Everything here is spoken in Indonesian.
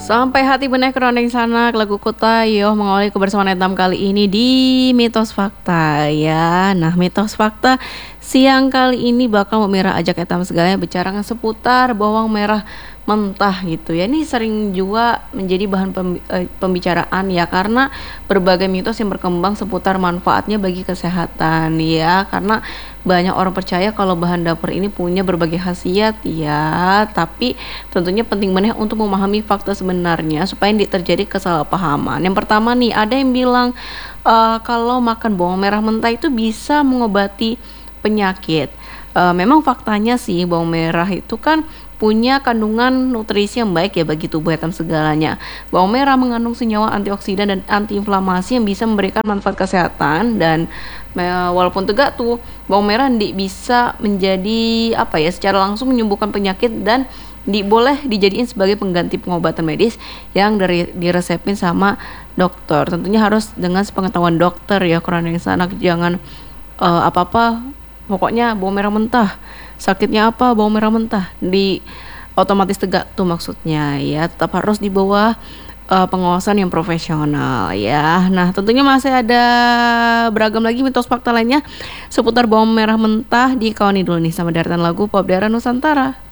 Sampai hati benih keroning sanak lagu kota yo mengawali kebersamaan etam kali ini di Mitos Fakta ya. Nah, Mitos Fakta siang kali ini bakal memerah ajak etam segalanya bicara seputar bawang merah mentah gitu ya. Ini sering juga menjadi bahan pembicaraan ya, karena berbagai mitos yang berkembang seputar manfaatnya bagi kesehatan ya. Karena banyak orang percaya kalau bahan dapur ini punya berbagai khasiat ya, tapi tentunya penting banget untuk memahami fakta sebenarnya supaya tidak terjadi kesalahpahaman. Yang pertama nih, ada yang bilang kalau makan bawang merah mentah itu bisa mengobati penyakit. Memang faktanya sih bawang merah itu kan punya kandungan nutrisi yang baik ya bagi tubuh etam segalanya. Bawang merah mengandung senyawa antioksidan dan antiinflamasi yang bisa memberikan manfaat kesehatan, dan walaupun tegak tuh bawang merah bisa menjadi secara langsung menyembuhkan penyakit dan boleh dijadiin sebagai pengganti pengobatan medis yang diresepin sama dokter. Tentunya harus dengan sepengetahuan dokter ya, kurang yang sana jangan apa-apa. Pokoknya bawang merah mentah, sakitnya apa bawang merah mentah di otomatis tegak tuh maksudnya ya. Tetap harus di bawah pengawasan yang profesional ya. Nah, tentunya masih ada beragam lagi mitos fakta lainnya seputar bawang merah mentah di kawan dulu nih sama deretan lagu pop daerah Nusantara.